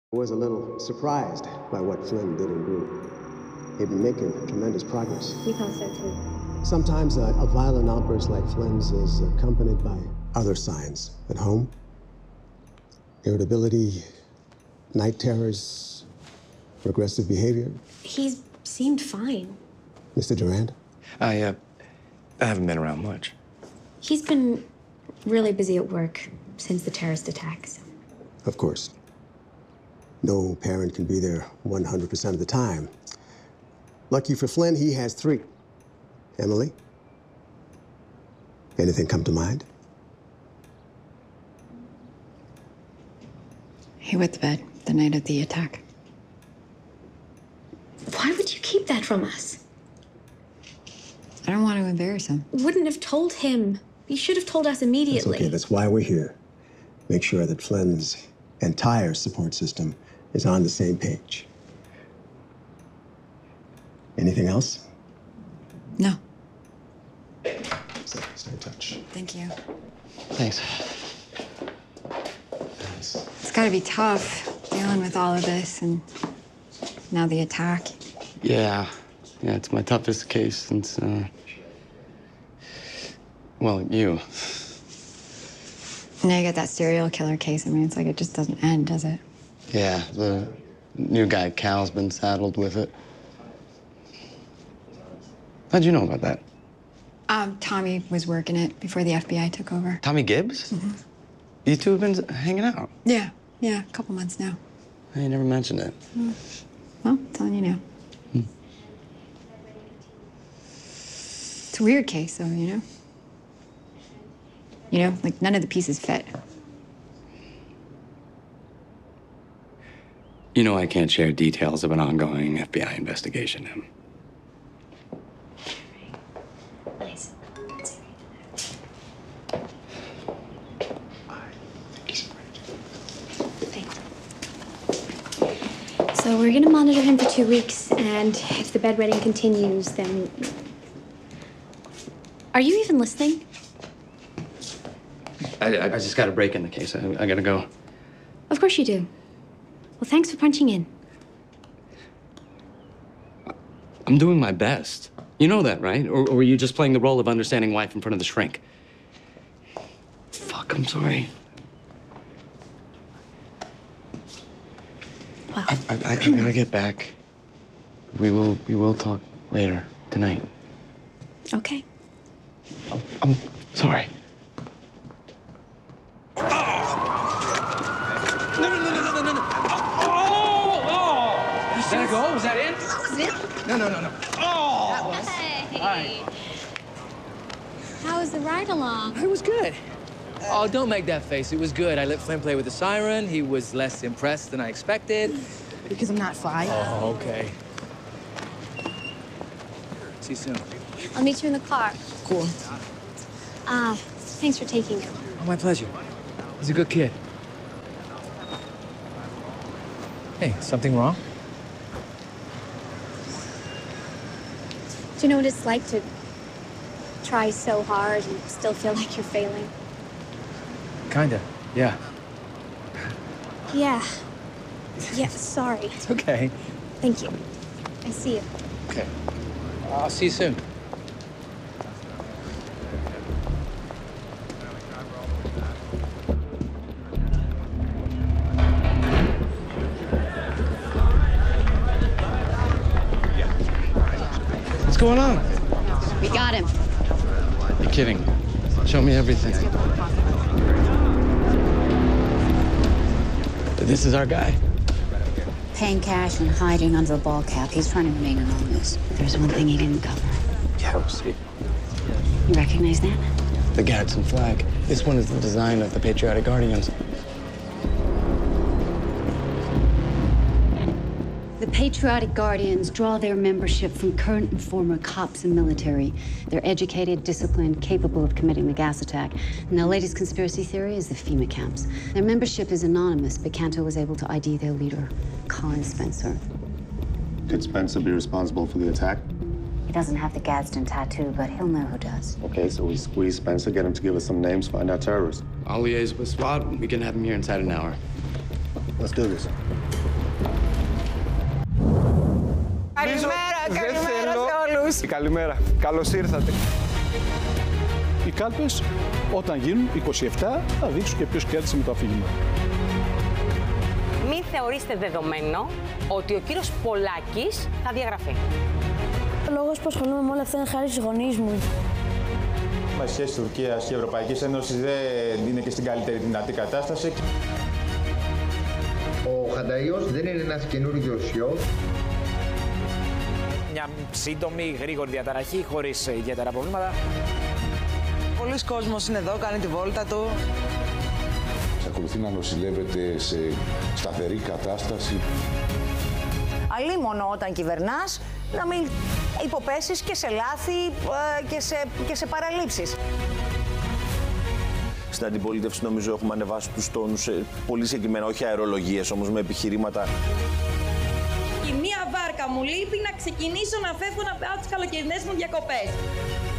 Was a little surprised by what Flynn did in group. He'd been making tremendous progress. We thought so too. Sometimes a violent outburst like Flynn's is accompanied by other signs at home. Irritability, night terrors, regressive behavior. He's seemed fine. Mr. Durand? I haven't been around much. He's been really busy at work since the terrorist attacks. Of course. No parent can be there 100% of the time. Lucky for Flynn, he has 3. Emily? Anything come to mind? He wet the bed the night of the attack. Why would you keep that from us? I don't want to embarrass him. Wouldn't have told him. You should have told us immediately. That's okay, that's why we're here. Make sure that Flynn's entire support system is on the same page. Anything else? No. Stay in touch. Thank you. Thanks. It's got to be tough dealing with all of this and now the attack. Yeah, it's my toughest case since, well, you. Now you got that serial killer case. I mean, it's like it just doesn't end, does it? Yeah, the new guy, Cal's been saddled with it. How'd you know about that? Tommy was working it before the FBI took over. Tommy Gibbs? Mm-hmm. You two have been hanging out? Yeah, a couple months now. You never mentioned it. Well, telling you now. It's a weird case, though, you know? You know, like none of the pieces fit. You know I can't share details of an ongoing FBI investigation, Em. Nice. So we're gonna monitor him for 2 weeks, and if the bedwetting continues, then... Are you even listening? I just got a break in the case. I gotta go. Of course you do. Well, thanks for punching in. I'm doing my best. You know that, right? Or were you just playing the role of understanding wife in front of the shrink? Fuck, I'm sorry. Well, I gotta get back. We will talk later tonight. okay. I'm sorry. Is that a goal? Was that in? That was it. No. Oh! That was. Hey. How was the ride along? It was good. Oh, don't make that face. It was good. I let Flynn play with the siren. He was less impressed than I expected. Because I'm not fly. Oh, okay. See you soon. I'll meet you in the car. Cool. Thanks for taking him. Oh, my pleasure. He's a good kid. Hey, something wrong? Do you know what it's like to try so hard and still feel like you're failing? Kinda, yeah. Yeah. Yeah, sorry. It's okay. Thank you. I see you. Okay. I'll see you soon. What's going on? We got him. You're kidding. Show me everything. This is our guy. Paying cash and hiding under a ball cap. He's trying to remain anonymous. There's one thing he didn't cover. Yeah, we'll see. You recognize that? The Gadsden flag. This one is the design of the Patriotic Guardians. The Patriotic Guardians draw their membership from current and former cops and military. They're educated, disciplined, capable of committing the gas attack. And their latest conspiracy theory is the FEMA camps. Their membership is anonymous, but Cantor was able to ID their leader, Colin Spencer. Could Spencer be responsible for the attack? He doesn't have the Gadsden tattoo, but he'll know who does. Okay, so we squeeze Spencer, get him to give us some names, find out terrorists. I'll liaise with SWAT. We can have him here inside an hour. Let's do this. Καλημέρα σε όλους. Καλημέρα. Καλώς ήρθατε. Οι κάλπες, όταν γίνουν 27, θα δείξουν και ποιος κέρδισε με το αφήγημα. Μην θεωρήστε δεδομένο ότι ο κύριος Πολάκης θα διαγραφεί. Ο λόγος που ασχολούμαι με όλα αυτά είναι χάρη στους γονείς μου. Η σχέση Τουρκίας και Ευρωπαϊκής Ένωσης δεν είναι και στην καλύτερη δυνατή κατάσταση. Ο Χανταΐος δεν είναι ένας καινούριος ιός. Μια σύντομη, γρήγορη διαταραχή, χωρίς ιδιαίτερα προβλήματα. Πολλοί κόσμος είναι εδώ, κάνει τη βόλτα του. Ακολουθεί να νοσηλεύεται σε σταθερή κατάσταση. Αλίμονο όταν κυβερνάς, να μην υποπέσεις και σε λάθη και σε παραλήψεις. Στην αντιπολίτευση νομίζω έχουμε ανεβάσει τους τόνους πολύ συγκεκριμένα, όχι αερολογίες όμως, με επιχειρήματα. Η μία βάρκα μου λείπει να ξεκινήσω να φεύγω να πάω τις καλοκαιρινές μου διακοπές.